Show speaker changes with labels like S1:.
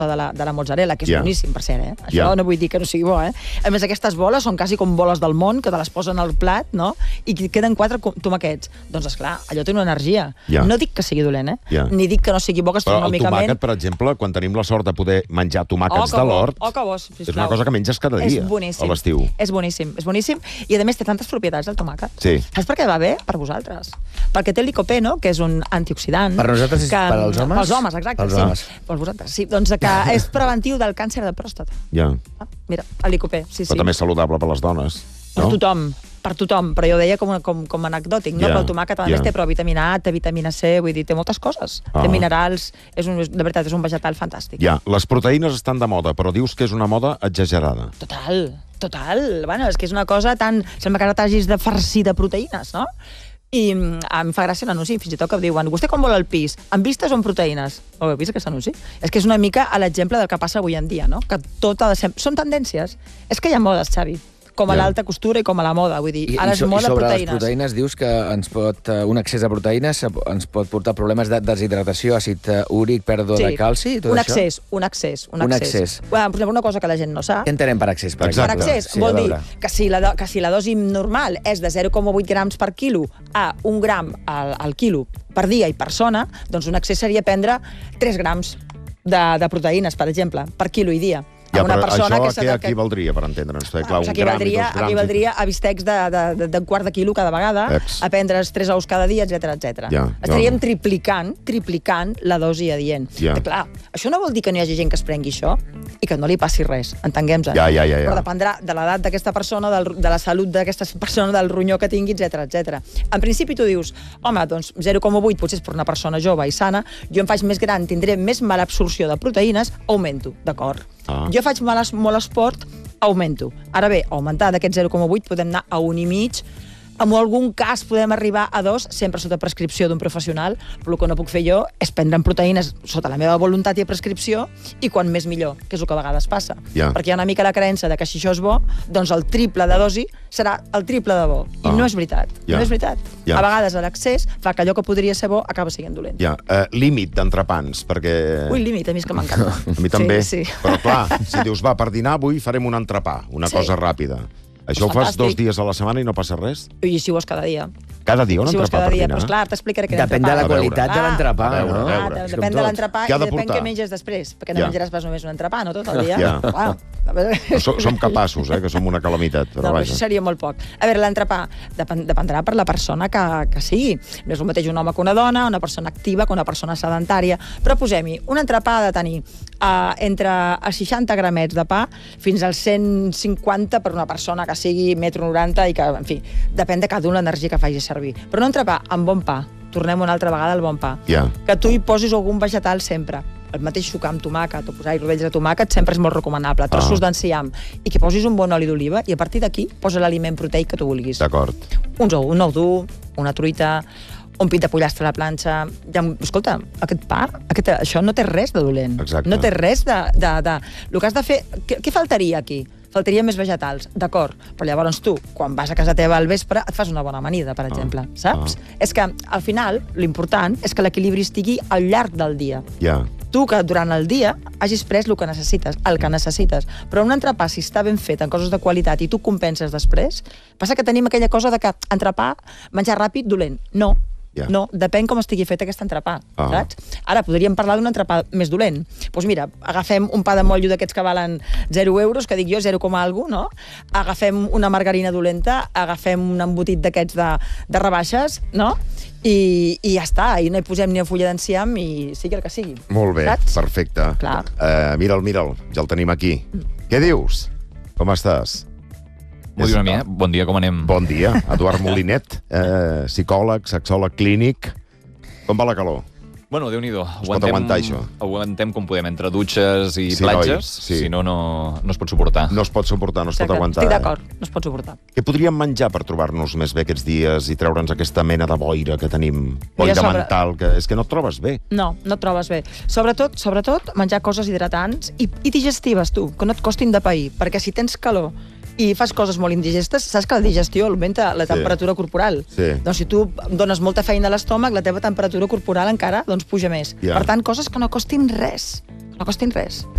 S1: de la mozzarella, que és boníssim, per cert, Això no vull dir que no sigui bo, A més, aquestes boles són quasi com boles del món, que te les posen al plat, no? I queden 4 tomaquets. Doncs, esclar, allò té una energia. No dic que sigui dolent, ni dic que no sigui bo gastronòmicament.
S2: Però el tomàquet, per exemple, quan tenim la sort de poder menjar tomàquets de l'hort, és una cosa que menges cada dia, a l'estiu.
S1: És boníssim, és boníssim. I, a més, té tantes propietats, el tomàquet.
S2: Sí.
S1: Saps per què va bé? Per vosaltres. Perquè té licopeno, que és un antioxidant.
S3: Per nosaltres és per als homes?
S1: Pels homes, exacte. Per vosaltres, sí. Doncs que és preventiu del càncer de pròstata. Mira, el licopè, sí.
S2: Però també és saludable per les dones.
S1: Per tothom, però jo ho deia com anecdòtic, no? Però el tomàquet, a més, té vitamina A, té vitamina C, vull dir, té moltes coses. Té minerals, de veritat, és un vegetal fantàstic.
S2: Les proteïnes estan de moda, però dius que és una moda exagerada.
S1: Total. Bueno, és que és una cosa tan... Sembla que ara t'hagis de farcir de proteïnes, no? I em fa gràcia l'anunci, fins i tot que diuen vostè com vol el pis, amb vistes o amb proteïnes? Ho heu vist, aquest anunci? És que és una mica a l'exemple del que passa avui en dia, no? Que tot ha de ser... Són tendències. És que hi ha modes, Xavi. Com a l'alta costura i com a la moda, vull dir, ara és moda
S3: proteïnes. I sobre
S1: les
S3: proteïnes dius que un excés de proteïnes ens pot portar problemes de deshidratació, àcid úric, pèrdua de calci, tot això?
S1: Un excés. Per exemple, una cosa que la gent no sap...
S3: Què entenem per excés?
S1: Per excés vol dir que si la dosi normal és de 0,8 grams per quilo a 1 gram al quilo per dia i persona, doncs un excés seria prendre 3 grams de proteïnes, per exemple, per quilo i dia.
S2: Ja, però això a què equivaldria, per entendre'ns?
S1: Equivaldria a bistecs d'un quart de quilo cada vegada, a prendre's 3 ous cada dia, etc. Estaríem triplicant la dosi adient. Clar, això no vol dir que no hi hagi gent que es prengui això i que no li passi res, entenguem-nos. Però dependrà de l'edat d'aquesta persona, de la salut d'aquesta persona, del ronyó que tingui, etc. En principi tu dius, home, doncs 0,8 potser és per una persona jove i sana, jo em faig més gran, tindré més mala absorció de proteïnes, augmento, d'acord? Jo faig molt esport, augmento. Ara bé, augmentar d'aquest 0,8 podem anar a 1,5, en algun cas podem arribar a 2, sempre sota prescripció d'un professional, però el que no puc fer jo és prendre'n proteïnes sota la meva voluntat i prescripció, i quan més millor, que és el que a vegades passa. Perquè hi ha una mica la creença de que si això és bo, doncs el triple de dosi serà el triple de bo. I no és veritat. No és veritat. A vegades l'excés fa que allò que podria ser bo acaba sent dolent.
S2: Límit d'entrepans, perquè...
S1: Ui, límit, a mi és que m'encanta.
S2: A mi també. Però clar, si dius, va, per dinar avui farem un entrepà, una cosa ràpida. Això ho fas 2 dies a la setmana i no passa res?
S1: I si ho és cada dia.
S2: Cada dia un entrepà per dinar?
S1: Doncs clar, t'explicaré què és
S3: l'entrepà. Depèn de la qualitat de l'entrepà, no?
S1: Depèn de l'entrepà i depèn què menges després, perquè no menjaràs pas només un entrepà, no tot el dia.
S2: Som capaços, que som una calamitat.
S1: No, això seria molt poc. A veure, l'entrepà dependrà per la persona que sigui. No és el mateix un home que una dona, una persona activa que una persona sedentària, però posem-hi, un entrepà ha de tenir entre 60 gramets de pa fins als 150 per una persona que sigui 1,90 m i que, en fi, depèn de cada un l'energia que faci servir. Però no entrepà amb bon pa. Tornem una altra vegada al bon pa. Que tu hi posis algun vegetal sempre. El mateix sucar amb tomàquet o posar-hi rovells de tomàquet sempre és molt recomanable. Trossos d'enciam. I que posis un bon oli d'oliva i a partir d'aquí posa l'aliment proteic que tu vulguis.
S2: D'acord.
S1: Un ou dur, una truita, un pit de pollastre a la planxa... Escolta, aquest pa, això no té res de dolent. No té res de... El que has de fer... Què faltaria aquí? Faltaria més vegetals, d'acord, però llavors tu, quan vas a casa teva al vespre, et fas una bona amanida, per exemple, saps? És que, al final, l'important és que l'equilibri estigui al llarg del dia. Tu, que durant el dia hagis pres el que necessites, però un entrepà, si està ben fet, en coses de qualitat, i tu compenses després, passa que tenim aquella cosa de que entrepà, menjar ràpid, dolent. No, depèn com estigui fet aquest entrepà, saps? Ara, podríem parlar d'un entrepà més dolent. Doncs mira, agafem un pa de motllo d'aquests que valen 0 euros, que dic jo, 0, algú, no? Agafem una margarina dolenta, agafem un embotit d'aquests de rebaixes, no? I ja està, i no hi posem ni una fulla d'enciam i sigui el que sigui.
S2: Molt bé, perfecte. Mira'l, ja el tenim aquí. Què dius? Com estàs?
S4: M'ho diu a mi, Bon dia, com anem?
S2: Bon dia, Eduard Molinet, psicòleg, sexòleg clínic. Com va la calor?
S4: Bueno, Déu-n'hi-do.
S2: Es pot aguantar, això?
S4: Aguantem com podem, entre dutxes i platges, si no, no es pot suportar.
S2: No es pot suportar, no es pot aguantar.
S1: Estic d'acord, no es pot suportar.
S2: Què podríem menjar per trobar-nos més bé aquests dies i treure'ns aquesta mena de boira que tenim? Boira mental, que és que no et trobes bé.
S1: No et trobes bé. Sobretot, menjar coses hidratants i digestives, tu, que no et costin de pair, perquè si tens calor i fas coses molt indigestes, saps que la digestió augmenta la temperatura corporal. Doncs si tu dones molta feina a l'estómac, la teva temperatura corporal encara puja més. Per tant, coses que no costin res. No costin res.